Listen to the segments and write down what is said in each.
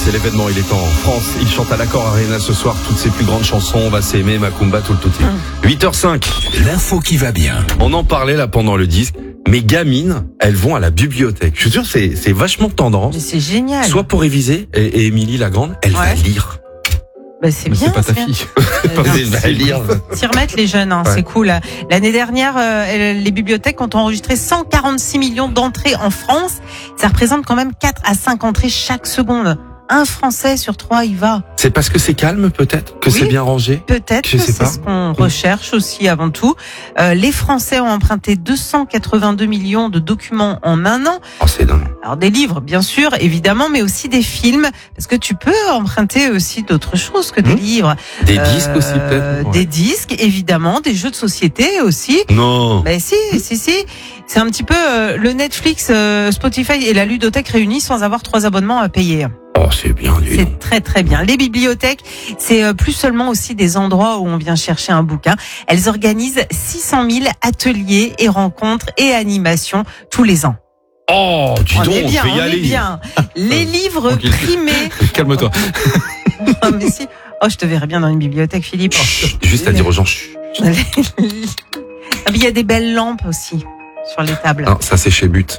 c'est l'événement, il est en France. Il chante à l'Accor Arena ce soir toutes ses plus grandes chansons. On va s'aimer, Macumba, tout le touti. 8h05. L'info qui va bien. On en parlait là pendant le disque. Mes gamines, elles vont à la bibliothèque. Je suis sûr, c'est vachement tendance. Mais c'est génial. Soit pour réviser, et Émilie la grande, elle va lire. Bah c'est Mais bien. c'est pas ta bien. fille. Elle va lire. S'y remettre les jeunes, hein, Ouais. c'est cool. L'année dernière, les bibliothèques ont enregistré 146 millions d'entrées en France. Ça représente quand même 4 à 5 entrées chaque seconde. Un Français sur 3 y va. C'est parce que c'est calme peut-être, que Oui. c'est bien rangé. Peut-être Je que sais c'est pas. ce qu'on recherche aussi avant tout. Les Français ont emprunté 282 millions de documents en un an. Oh, c'est dingue. Alors des livres, bien sûr, évidemment, mais aussi des films, parce que tu peux emprunter aussi d'autres choses que des livres. Des disques aussi peut-être. Des disques, évidemment, des jeux de société aussi. Non. Ben si. C'est un petit peu le Netflix, Spotify et la ludothèque réunis sans avoir 3 abonnements à payer. Oh, c'est bien dit. C'est très très bien. Les bibliothèques, c'est plus seulement aussi des endroits où on vient chercher un bouquin. Elles organisent 600 000 ateliers et rencontres et animations tous les ans. Oh, dis On donc, est bien, je vais y on est aller. bien. Les livres Tranquille. primés. Calme-toi. Ah, mais si. Oh, je te verrais bien dans une bibliothèque, Philippe. Chut, juste à dire aux gens. chut. Ah, mais il y a des belles lampes aussi sur les tables. Non, ça c'est chez But.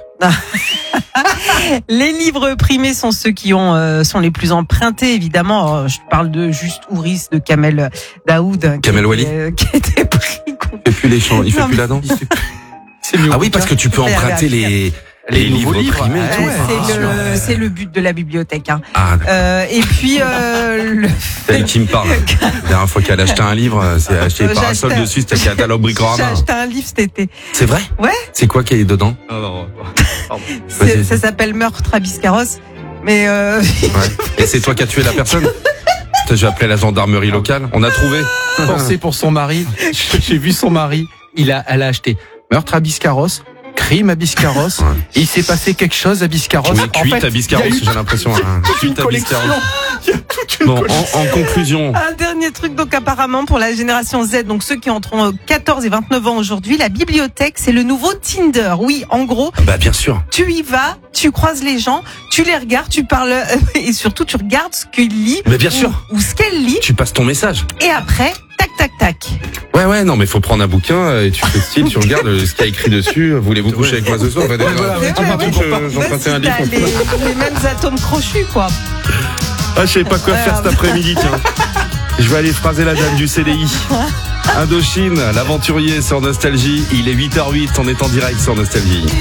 Les livres primés sont ceux qui sont les plus empruntés, évidemment. Alors, je te parle de Juste Ouris, de Kamel Daoud. Kamel Wally. Qui était pris. Il fait plus les chants, il fait Non, plus la danse. C'est mieux. Ah oui, parce que tu peux Faire emprunter les nouveaux livres primés et ouais, tout. ouais. C'est le but de la bibliothèque. Hein. Ah, Et puis c'est elle qui me parle. La dernière fois qu'elle a acheté un livre, c'est acheté J'ai parasol acheté- dessus, c'était catalogue j'ai Bricorama. acheté un livre cet été. C'est vrai? Ouais. C'est quoi qui est dedans? Non. Vas-y. Ça s'appelle Meurtre à Biscarrosse. Mais Ouais. Et c'est toi qui as tué la personne? Putain, je vais appeler la gendarmerie locale. On a trouvé. Pensée pour son mari. J'ai vu son mari. Elle a acheté meurtre à Biscarrosse, crime à Biscarrosse. Ouais. Et il s'est passé quelque chose à Biscarrosse. Oui, En cuite fait, à Biscarrosse, il y a eu j'ai l'impression. Hein. toute une Cuite à collection. Biscarrosse. Il y a toute une Bon, collection. en conclusion. un dernier truc, donc apparemment pour la génération Z, donc ceux qui ont 14 et 29 ans aujourd'hui, la bibliothèque, c'est le nouveau Tinder. Oui, en gros, Bah, bien sûr. tu y vas, tu croises les gens, tu les regardes, tu parles et surtout tu regardes ce qu'ils lisent Mais bien sûr. ou ce qu'elle lit Tu passes ton message. et après, tac tac tac. Ouais, non, mais faut prendre un bouquin et tu fais style, tu regardes ce qu'il y a écrit dessus. Voulez-vous coucher avec moi ce soir? J'empruntais un livre. Vas-y, t'as les mêmes atomes crochus quoi. Ah, je sais pas quoi faire cet après-midi, tiens. Je vais aller phraser la dame du CDI. Indochine, l'aventurier sur Nostalgie. Il est 8h08, on est en direct sur Nostalgie.